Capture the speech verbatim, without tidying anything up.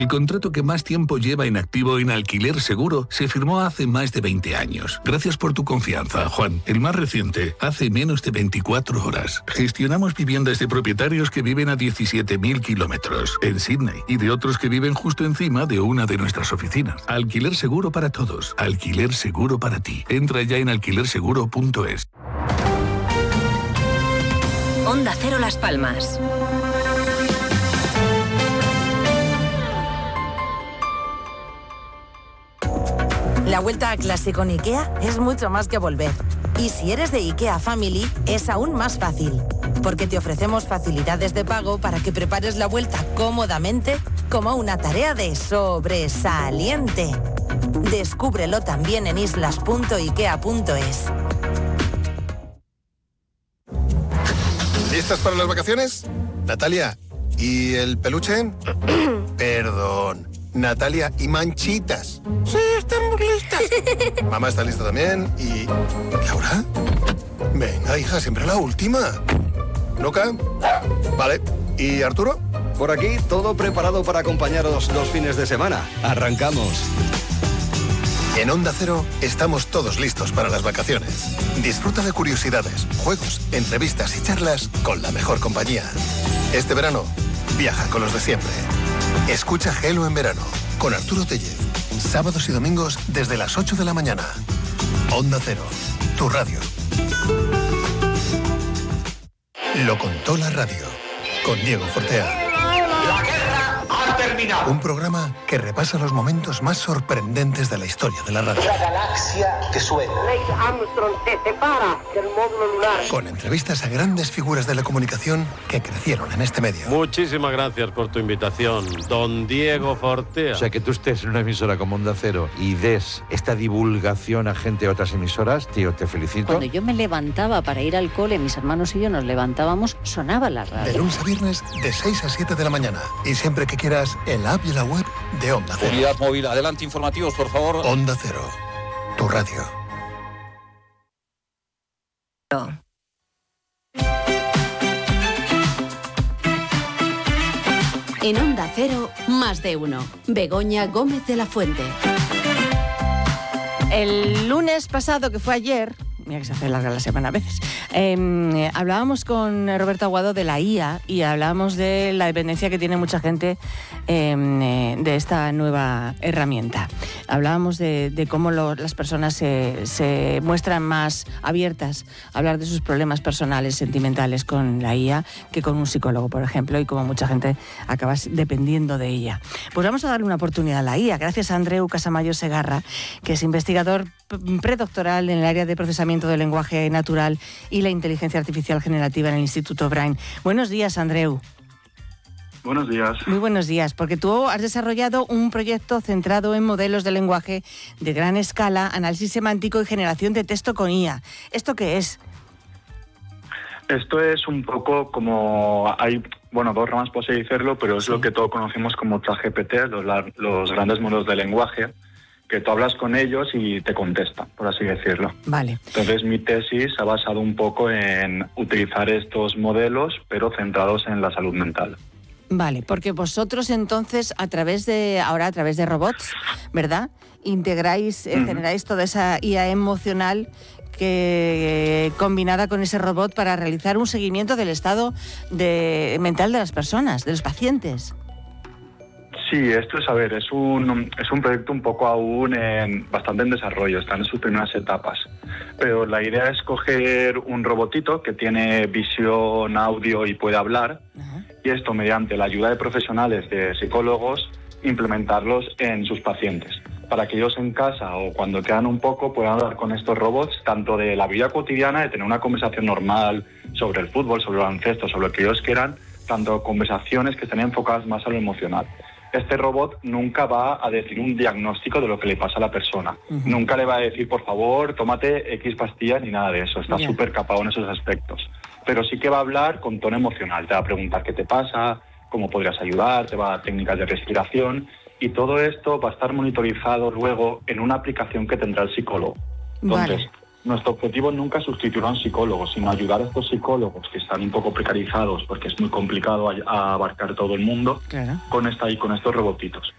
El contrato que más tiempo lleva en activo en Alquiler Seguro se firmó hace más de veinte años. Gracias por tu confianza, Juan. El más reciente, hace menos de veinticuatro horas. Gestionamos viviendas de propietarios que viven a diecisiete mil kilómetros en Sydney y de otros que viven justo encima de una de nuestras oficinas. Alquiler Seguro para todos. Alquiler Seguro para ti. Entra ya en alquiler seguro punto es. Onda Cero Las Palmas. La vuelta a clase con IKEA es mucho más que volver. Y si eres de IKEA Family, es aún más fácil. Porque te ofrecemos facilidades de pago para que prepares la vuelta cómodamente como una tarea de sobresaliente. Descúbrelo también en islas punto ikea punto es. ¿Listas para las vacaciones? Natalia, ¿y el peluche? Perdón. Natalia, ¿y Manchitas? Sí, estamos listas. Mamá está lista también. ¿Y Laura? Venga, hija, siempre la última. ¿Luca? Vale. ¿Y Arturo? Por aquí, todo preparado para acompañaros los fines de semana. Arrancamos. En Onda Cero estamos todos listos para las vacaciones. Disfruta de curiosidades, juegos, entrevistas y charlas con la mejor compañía. Este verano, viaja con los de siempre. Escucha Gelo en verano, con Arturo Tellez. Sábados y domingos desde las ocho de la mañana. Onda Cero, tu radio. Lo contó la radio, con Diego Fortea. La guerra ha terminado. Un programa que repasa los momentos más sorprendentes de la historia de la radio. La galaxia que suena. Neil Armstrong se separa del módulo lunar. Con entrevistas a grandes figuras de la comunicación que crecieron en este medio. Muchísimas gracias por tu invitación, don Diego Fortea. O sea, que tú estés en una emisora como Onda Cero y des esta divulgación a gente de otras emisoras, tío, te felicito. Cuando yo me levantaba para ir al cole, mis hermanos y yo nos levantábamos, sonaba la radio. De lunes a viernes, de seis a siete de la mañana. Y siempre que quieras, en la app y la web de Onda Cero. Unidad móvil, adelante, informativos, por favor. Onda Cero, tu radio. En Onda Cero, más de uno. Begoña Gómez de la Fuente. El lunes pasado, que fue ayer, mira que se hace larga la semana a veces, eh, hablábamos con Roberto Aguado de la I A y hablábamos de la dependencia que tiene mucha gente eh, de esta nueva herramienta. Hablábamos de, de cómo lo, las personas se, se muestran más abiertas a hablar de sus problemas personales, sentimentales con la I A que con un psicólogo, por ejemplo, y cómo mucha gente acaba dependiendo de ella. Pues vamos a darle una oportunidad a la I A, gracias a Andreu Casamayo Segarra, que es investigador predoctoral en el área de procesamiento del lenguaje natural y la inteligencia artificial generativa en el Instituto Brain. Buenos días, Andreu. Buenos días. Muy buenos días, porque tú has desarrollado un proyecto centrado en modelos de lenguaje de gran escala, análisis semántico y generación de texto con I A. ¿Esto qué es? Esto es un poco como hay, bueno, dos ramas por así decirlo, pero es sí. lo que todos conocemos como ChatGPT, los, los grandes modelos de lenguaje, que tú hablas con ellos y te contestan, por así decirlo. Vale. Entonces mi tesis ha basado un poco en utilizar estos modelos, pero centrados en la salud mental. Vale, porque vosotros entonces, a través de, ahora a través de robots, ¿verdad?, integráis, eh, uh-huh. generáis toda esa I A emocional que eh, combinada con ese robot para realizar un seguimiento del estado de, mental de las personas, de los pacientes. Sí, esto es, a ver, es un, es un proyecto un poco aún en, bastante en desarrollo, está en sus primeras etapas. Pero la idea es coger un robotito que tiene visión, audio y puede hablar, uh-huh. y esto mediante la ayuda de profesionales, de psicólogos, implementarlos en sus pacientes, para que ellos en casa o cuando quedan un poco puedan hablar con estos robots, tanto de la vida cotidiana, de tener una conversación normal sobre el fútbol, sobre el baloncesto, sobre lo que ellos quieran, tanto conversaciones que estén enfocadas más a lo emocional. Este robot nunca va a decir un diagnóstico de lo que le pasa a la persona. Uh-huh. Nunca le va a decir, por favor, tómate X pastillas, ni nada de eso. Está súper yeah. capado en esos aspectos. Pero sí que va a hablar con tono emocional. Te va a preguntar qué te pasa, cómo podrías ayudar, te va a dar técnicas de respiración. Y todo esto va a estar monitorizado luego en una aplicación que tendrá el psicólogo. Entonces, vale. nuestro objetivo nunca es sustituir a un psicólogo, sino ayudar a estos psicólogos que están un poco precarizados porque es muy complicado a, a abarcar todo el mundo, claro. con esta y con estos robotitos.